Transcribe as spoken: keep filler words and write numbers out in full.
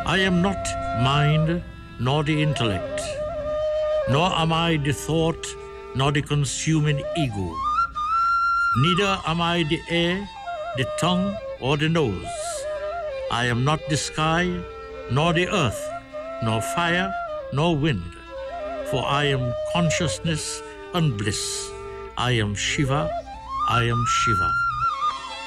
I am not mind nor the intellect, nor am I the thought nor the consuming ego. Neither am I the air, the tongue, or the nose. I am not the sky, nor the earth, nor fire, nor wind. For I am consciousness and bliss. I am Shiva, I am Shiva.